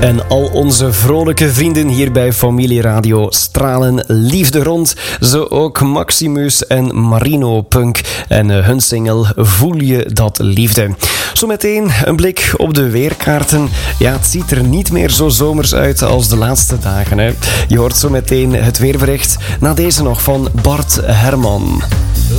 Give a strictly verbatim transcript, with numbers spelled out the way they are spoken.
En al onze vrolijke vrienden hier bij Familie Radio stralen liefde rond. Zo ook Maximus en Marino Punk en hun single Voel je dat liefde. Zometeen een blik op de weerkaarten. Ja, het ziet er niet meer zo zomers uit als de laatste dagen. Hè. Je hoort zo meteen het weerbericht. Na deze nog van Bart Herman.